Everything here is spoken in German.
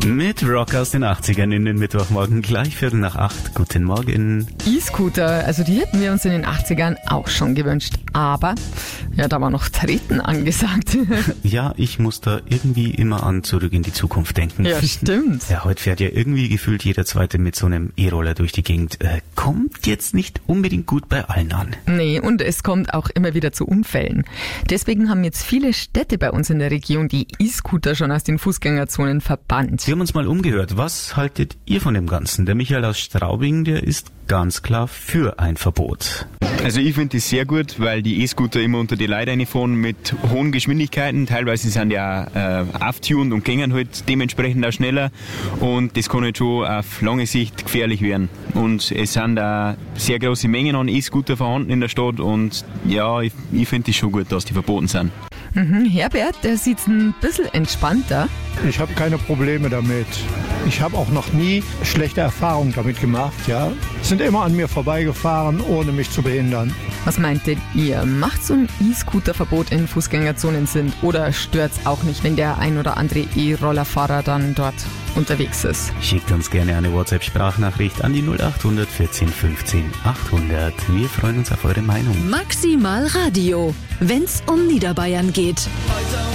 Mit Rock aus den 80ern in den Mittwochmorgen, gleich 7:45. Guten Morgen. E-Scooter, also die hätten wir uns in den 80ern auch schon gewünscht. Aber, ja, da war noch Treten angesagt. Ja, ich muss da irgendwie immer an Zurück in die Zukunft denken. Ja, stimmt. Ja, heute fährt ja irgendwie gefühlt jeder Zweite mit so einem E-Roller durch die Gegend. Kommt jetzt nicht unbedingt gut bei allen an. Nee, und es kommt auch immer wieder zu Unfällen. Deswegen haben jetzt viele Städte bei uns in der Region die E-Scooter schon aus den Fußgängerzonen verbannt. Wir haben uns mal umgehört. Was haltet ihr von dem Ganzen? Der Michael aus Straubing, der ist ganz klar für ein Verbot. Also ich finde das sehr gut, weil die E-Scooter immer unter die Leute reinfahren mit hohen Geschwindigkeiten. Teilweise sind die auch auftuned und gehen halt dementsprechend auch schneller. Und das kann halt schon auf lange Sicht gefährlich werden. Und es sind da sehr große Mengen an E-Scooter vorhanden in der Stadt. Und ja, ich finde es schon gut, dass die verboten sind. Herbert, der sieht's ein bisschen entspannter. Ich habe keine Probleme damit. Ich habe auch noch nie schlechte Erfahrungen damit gemacht. Ja, sind immer an mir vorbeigefahren, ohne mich zu behindern. Was meintet ihr? Macht so ein E-Scooter-Verbot in Fußgängerzonen Sinn? Oder stört's auch nicht, wenn der ein oder andere E-Rollerfahrer dann dort unterwegs ist? Schickt uns gerne eine WhatsApp-Sprachnachricht an die 0800 14 15 800. Wir freuen uns auf eure Meinung. Maximal Radio, wenn's um Niederbayern geht.